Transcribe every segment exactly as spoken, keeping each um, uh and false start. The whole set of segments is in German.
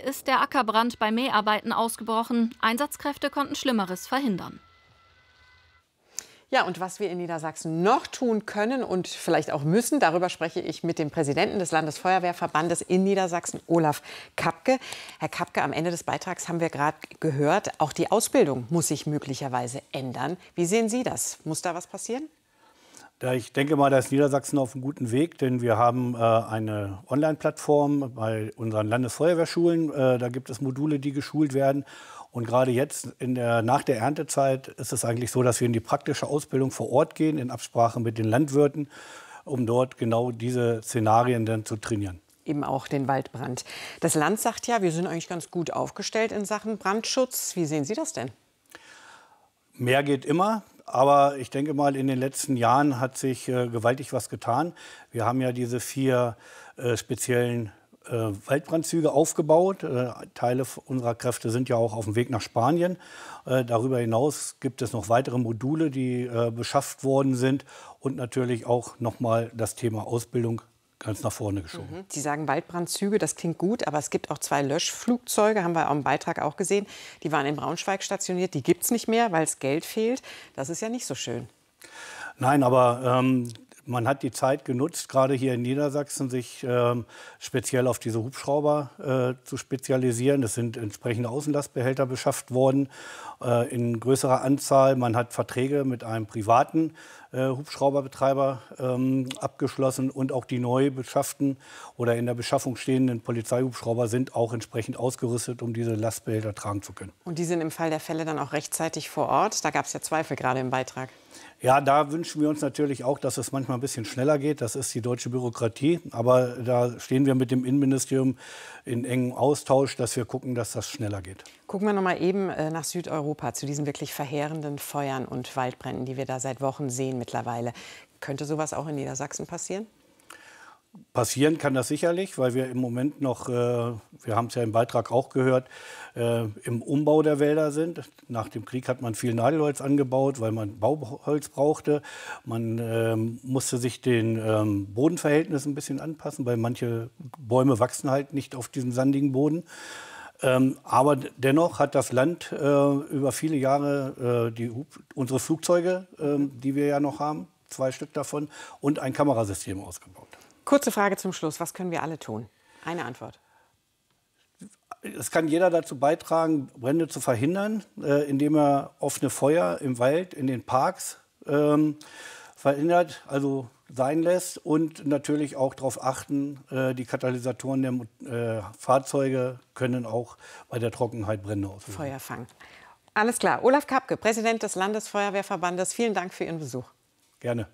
ist der Ackerbrand bei Mäharbeiten ausgebrochen. Einsatzkräfte konnten Schlimmeres verhindern. Ja, und was wir in Niedersachsen noch tun können und vielleicht auch müssen, darüber spreche ich mit dem Präsidenten des Landesfeuerwehrverbandes in Niedersachsen, Olaf Kapke. Herr Kapke, am Ende des Beitrags haben wir gerade gehört, auch die Ausbildung muss sich möglicherweise ändern. Wie sehen Sie das? Muss da was passieren? Da ich denke mal, da ist Niedersachsen auf einem guten Weg, denn wir haben äh, eine Online-Plattform bei unseren Landesfeuerwehrschulen. Äh, da gibt es Module, die geschult werden. Und gerade jetzt, in der, nach der Erntezeit, ist es eigentlich so, dass wir in die praktische Ausbildung vor Ort gehen, in Absprache mit den Landwirten, um dort genau diese Szenarien dann zu trainieren. Eben auch den Waldbrand. Das Land sagt ja, wir sind eigentlich ganz gut aufgestellt in Sachen Brandschutz. Wie sehen Sie das denn? Mehr geht immer. Aber ich denke mal, in den letzten Jahren hat sich äh, gewaltig was getan. Wir haben ja diese vier äh, speziellen äh, Waldbrandzüge aufgebaut. Äh, Teile unserer Kräfte sind ja auch auf dem Weg nach Spanien. Äh, darüber hinaus gibt es noch weitere Module, die äh, beschafft worden sind. Und natürlich auch noch mal das Thema Ausbildung ganz nach vorne geschoben. Sie sagen Waldbrandzüge, das klingt gut, aber es gibt auch zwei Löschflugzeuge, haben wir auch im Beitrag auch gesehen. Die waren in Braunschweig stationiert, die gibt es nicht mehr, weil es Geld fehlt. Das ist ja nicht so schön. Nein, aber ähm, man hat die Zeit genutzt, gerade hier in Niedersachsen, sich ähm, speziell auf diese Hubschrauber äh, zu spezialisieren. Es sind entsprechende Außenlastbehälter beschafft worden äh, in größerer Anzahl. Man hat Verträge mit einem privaten äh, Hubschrauberbetreiber ähm, abgeschlossen und auch die neu beschafften oder in der Beschaffung stehenden Polizeihubschrauber sind auch entsprechend ausgerüstet, um diese Lastbehälter tragen zu können. Und die sind im Fall der Fälle dann auch rechtzeitig vor Ort? Da gab es ja Zweifel gerade im Beitrag. Ja, da wünschen wir uns natürlich auch, dass es manchmal ein bisschen schneller geht. Das ist die deutsche Bürokratie. Aber da stehen wir mit dem Innenministerium in engem Austausch, dass wir gucken, dass das schneller geht. Gucken wir noch mal eben nach Südeuropa, zu diesen wirklich verheerenden Feuern und Waldbränden, die wir da seit Wochen sehen mittlerweile. Könnte sowas auch in Niedersachsen passieren? Passieren kann das sicherlich, weil wir im Moment noch, äh, wir haben es ja im Beitrag auch gehört, äh, im Umbau der Wälder sind. Nach dem Krieg hat man viel Nadelholz angebaut, weil man Bauholz brauchte. Man äh, musste sich den ähm, Bodenverhältnissen ein bisschen anpassen, weil manche Bäume wachsen halt nicht auf diesem sandigen Boden. Ähm, aber dennoch hat das Land äh, über viele Jahre äh, die, unsere Flugzeuge, äh, die wir ja noch haben, zwei Stück davon, und ein Kamerasystem ausgebaut. Kurze Frage zum Schluss. Was können wir alle tun? Eine Antwort. Es kann jeder dazu beitragen, Brände zu verhindern, äh, indem er offene Feuer im Wald, in den Parks ähm, verhindert, also sein lässt. Und natürlich auch darauf achten, äh, die Katalysatoren der äh, Fahrzeuge können auch bei der Trockenheit Brände auslösen. Feuer fangen. Alles klar. Olaf Kapke, Präsident des Landesfeuerwehrverbandes. Vielen Dank für Ihren Besuch. Gerne.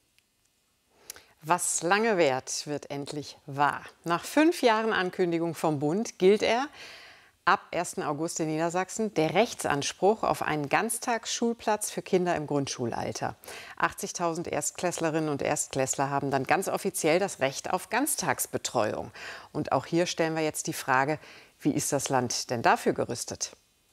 Was lange währt, wird endlich wahr. Nach fünf Jahren Ankündigung vom Bund gilt er ab ersten August in Niedersachsen der Rechtsanspruch auf einen Ganztagsschulplatz für Kinder im Grundschulalter. achtzigtausend Erstklässlerinnen und Erstklässler haben dann ganz offiziell das Recht auf Ganztagsbetreuung. Und auch hier stellen wir jetzt die Frage, wie ist das Land denn dafür gerüstet?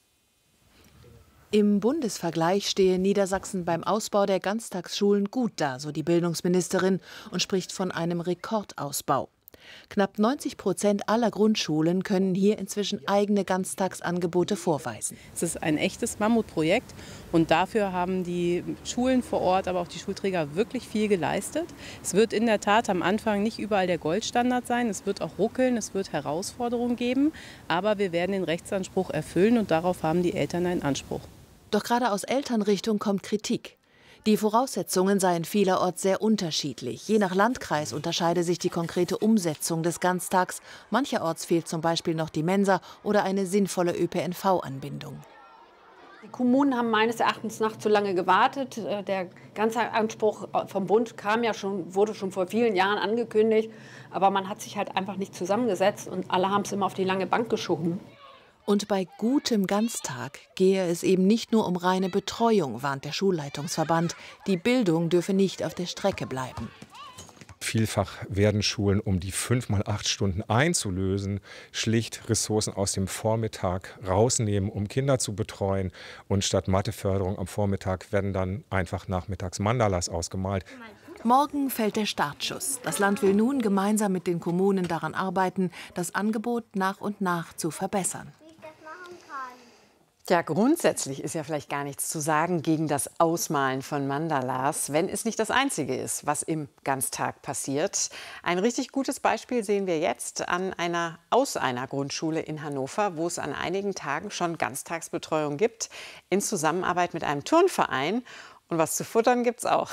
Im Bundesvergleich stehe Niedersachsen beim Ausbau der Ganztagsschulen gut da, so die Bildungsministerin, und spricht von einem Rekordausbau. Knapp neunzig Prozent aller Grundschulen können hier inzwischen eigene Ganztagsangebote vorweisen. Es ist ein echtes Mammutprojekt und dafür haben die Schulen vor Ort, aber auch die Schulträger wirklich viel geleistet. Es wird in der Tat am Anfang nicht überall der Goldstandard sein, es wird auch ruckeln, es wird Herausforderungen geben, aber wir werden den Rechtsanspruch erfüllen und darauf haben die Eltern einen Anspruch. Doch gerade aus Elternrichtung kommt Kritik. Die Voraussetzungen seien vielerorts sehr unterschiedlich. Je nach Landkreis unterscheide sich die konkrete Umsetzung des Ganztags. Mancherorts fehlt zum Beispiel noch die Mensa oder eine sinnvolle Ö P N V-Anbindung. Die Kommunen haben meines Erachtens nach zu lange gewartet. Der Ganztagsanspruch vom Bund kam ja schon, wurde schon vor vielen Jahren angekündigt. Aber man hat sich halt einfach nicht zusammengesetzt und alle haben es immer auf die lange Bank geschoben. Und bei gutem Ganztag gehe es eben nicht nur um reine Betreuung, warnt der Schulleitungsverband. Die Bildung dürfe nicht auf der Strecke bleiben. Vielfach werden Schulen, um die fünf mal acht Stunden einzulösen, schlicht Ressourcen aus dem Vormittag rausnehmen, um Kinder zu betreuen. Und statt Matheförderung am Vormittag werden dann einfach nachmittags Mandalas ausgemalt. Morgen fällt der Startschuss. Das Land will nun gemeinsam mit den Kommunen daran arbeiten, das Angebot nach und nach zu verbessern. Ja, grundsätzlich ist ja vielleicht gar nichts zu sagen gegen das Ausmalen von Mandalas, wenn es nicht das Einzige ist, was im Ganztag passiert. Ein richtig gutes Beispiel sehen wir jetzt an einer, aus einer Grundschule in Hannover, wo es an einigen Tagen schon Ganztagsbetreuung gibt, in Zusammenarbeit mit einem Turnverein. Und was zu futtern gibt's auch.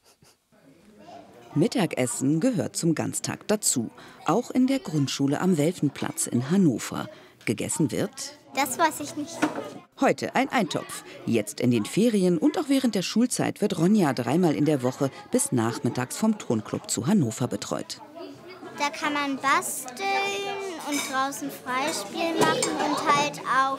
Mittagessen gehört zum Ganztag dazu, auch in der Grundschule am Welfenplatz in Hannover. Gegessen wird... Das weiß ich nicht. Heute ein Eintopf. Jetzt in den Ferien und auch während der Schulzeit wird Ronja dreimal in der Woche bis nachmittags vom Turnclub zu Hannover betreut. Da kann man basteln und draußen Freispiel machen und halt auch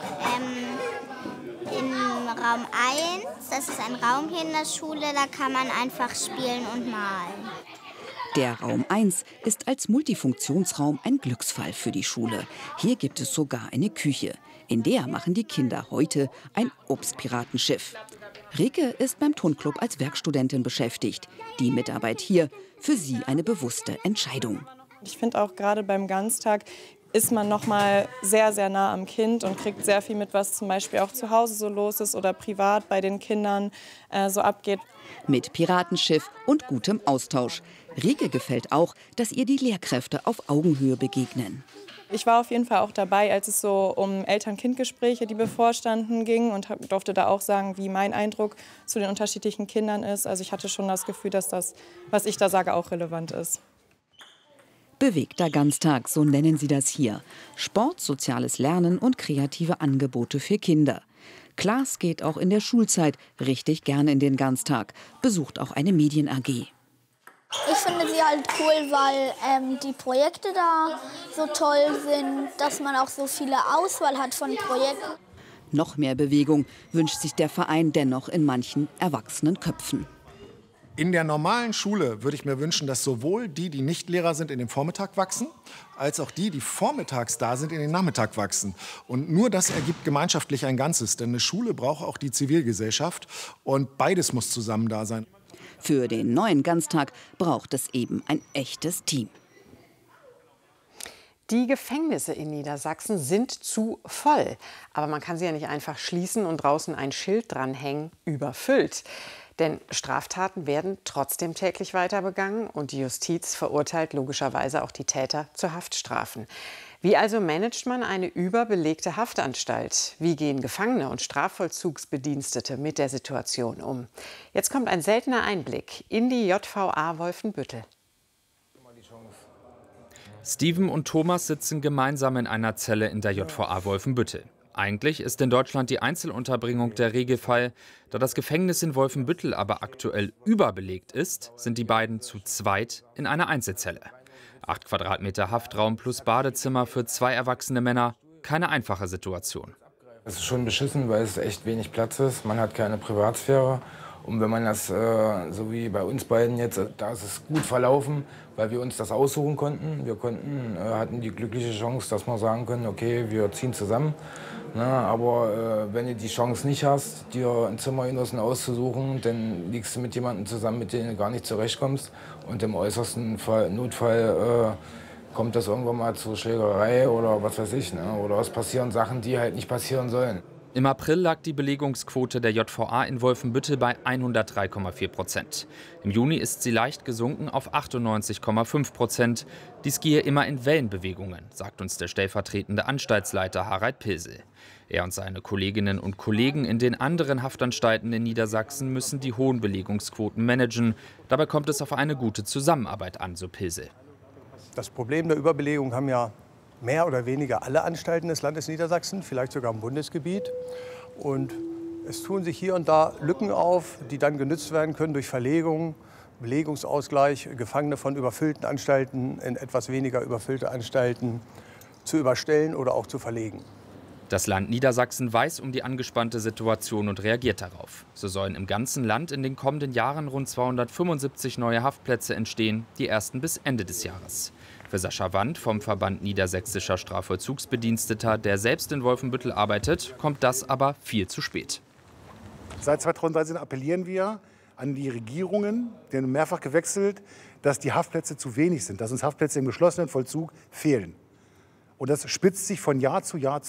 ähm, im Raum eins, das ist ein Raum hier in der Schule, da kann man einfach spielen und malen. Der Raum eins ist als Multifunktionsraum ein Glücksfall für die Schule. Hier gibt es sogar eine Küche. In der machen die Kinder heute ein Obstpiratenschiff. Rike ist beim Turnclub als Werkstudentin beschäftigt. Die Mitarbeit hier, für sie eine bewusste Entscheidung. Ich finde auch gerade beim Ganztag ist man noch mal sehr, sehr nah am Kind und kriegt sehr viel mit, was zum Beispiel auch zu Hause so los ist oder privat bei den Kindern äh, so abgeht. Mit Piratenschiff und gutem Austausch. Rike gefällt auch, dass ihr die Lehrkräfte auf Augenhöhe begegnen. Ich war auf jeden Fall auch dabei, als es so um Eltern-Kind-Gespräche, die bevorstanden, ging und durfte da auch sagen, wie mein Eindruck zu den unterschiedlichen Kindern ist. Also ich hatte schon das Gefühl, dass das, was ich da sage, auch relevant ist. Bewegter Ganztag, so nennen sie das hier. Sport, soziales Lernen und kreative Angebote für Kinder. Klaas geht auch in der Schulzeit richtig gern in den Ganztag, besucht auch eine Medien-A G. Ich finde sie halt cool, weil ähm, die Projekte da so toll sind, dass man auch so viele Auswahl hat von Projekten. Noch mehr Bewegung wünscht sich der Verein dennoch in manchen erwachsenen Köpfen. In der normalen Schule würde ich mir wünschen, dass sowohl die, die nicht Lehrer sind, in den Vormittag wachsen, als auch die, die vormittags da sind, in den Nachmittag wachsen. Und nur das ergibt gemeinschaftlich ein Ganzes. Denn eine Schule braucht auch die Zivilgesellschaft. Und beides muss zusammen da sein. Für den neuen Ganztag braucht es eben ein echtes Team. Die Gefängnisse in Niedersachsen sind zu voll. Aber man kann sie ja nicht einfach schließen und draußen ein Schild dranhängen, überfüllt. Denn Straftaten werden trotzdem täglich weiter begangen und die Justiz verurteilt logischerweise auch die Täter zu Haftstrafen. Wie also managt man eine überbelegte Haftanstalt? Wie gehen Gefangene und Strafvollzugsbedienstete mit der Situation um? Jetzt kommt ein seltener Einblick in die J V A Wolfenbüttel. Steven und Thomas sitzen gemeinsam in einer Zelle in der J V A Wolfenbüttel. Eigentlich ist in Deutschland die Einzelunterbringung der Regelfall. Da das Gefängnis in Wolfenbüttel aber aktuell überbelegt ist, sind die beiden zu zweit in einer Einzelzelle. Acht Quadratmeter Haftraum plus Badezimmer für zwei erwachsene Männer. Keine einfache Situation. Es ist schon beschissen, weil es echt wenig Platz ist. Man hat keine Privatsphäre. Und wenn man das, äh, so wie bei uns beiden jetzt, da ist es gut verlaufen, weil wir uns das aussuchen konnten. Wir konnten, äh, hatten die glückliche Chance, dass wir sagen können, okay, wir ziehen zusammen. Na, aber äh, wenn du die Chance nicht hast, dir ein Zimmergenossen auszusuchen, dann liegst du mit jemandem zusammen, mit dem du gar nicht zurechtkommst. Und im äußersten Fall, Notfall äh, kommt das irgendwann mal zur Schlägerei oder was weiß ich. Ne? Oder es passieren Sachen, die halt nicht passieren sollen. Im April lag die Belegungsquote der J V A in Wolfenbüttel bei hundertdrei Komma vier Prozent. Im Juni ist sie leicht gesunken auf achtundneunzig Komma fünf Prozent. Dies gehe immer in Wellenbewegungen, sagt uns der stellvertretende Anstaltsleiter Harald Pilsel. Er und seine Kolleginnen und Kollegen in den anderen Haftanstalten in Niedersachsen müssen die hohen Belegungsquoten managen. Dabei kommt es auf eine gute Zusammenarbeit an, so Pilsel. Das Problem der Überbelegung haben ja mehr oder weniger alle Anstalten des Landes Niedersachsen, vielleicht sogar im Bundesgebiet. Und es tun sich hier und da Lücken auf, die dann genutzt werden können durch Verlegung, Belegungsausgleich, Gefangene von überfüllten Anstalten in etwas weniger überfüllte Anstalten zu überstellen oder auch zu verlegen. Das Land Niedersachsen weiß um die angespannte Situation und reagiert darauf. So sollen im ganzen Land in den kommenden Jahren rund zweihundertfünfundsiebzig neue Haftplätze entstehen, die ersten bis Ende des Jahres. Für Sascha Wandt vom Verband Niedersächsischer Strafvollzugsbediensteter, der selbst in Wolfenbüttel arbeitet, kommt das aber viel zu spät. Seit zweitausenddreizehn appellieren wir an die Regierungen, die haben mehrfach gewechselt, dass die Haftplätze zu wenig sind, dass uns Haftplätze im geschlossenen Vollzug fehlen. Und das spitzt sich von Jahr zu Jahr zu.